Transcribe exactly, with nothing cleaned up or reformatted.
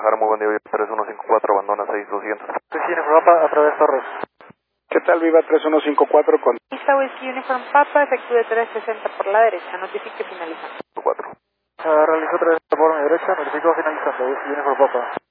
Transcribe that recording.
Guadalajara, muy buen día, tres uno cinco cuatro, abandona seis doscientos. Whiskey Uniform Papa, a través Torres. ¿Qué tal, Viva tres uno cinco cuatro con... Lista Whiskey Uniform Papa, efectúe trescientos sesenta por la derecha, notifique finalizando. cuatro. Uh, realizo trescientos sesenta por mi derecha, notifico finalizando, Whiskey Uniform Papa.